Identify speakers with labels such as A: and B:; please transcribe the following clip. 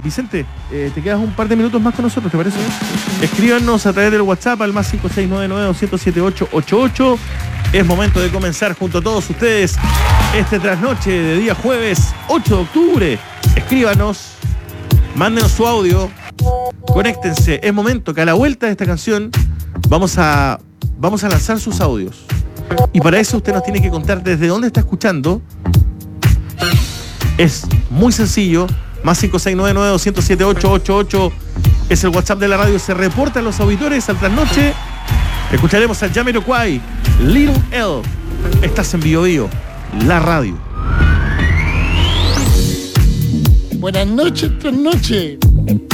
A: Vicente, te quedas un par de minutos más con nosotros, ¿te parece? Escríbanos a través del WhatsApp al más 5699-207-888. Es momento de comenzar junto a todos ustedes este trasnoche de día jueves 8 de octubre. Escríbanos, mándenos su audio, conéctense. Es momento que a la vuelta de esta canción vamos a lanzar sus audios. Y para eso usted nos tiene que contar desde dónde está escuchando. Es muy sencillo. Más 5699-207-888 es el WhatsApp de la radio. Se reportan los auditores al trasnoche. Escucharemos a Jamiroquai, Little L. Estás en Bio Bio, la radio.
B: Buenas noches, trasnoche.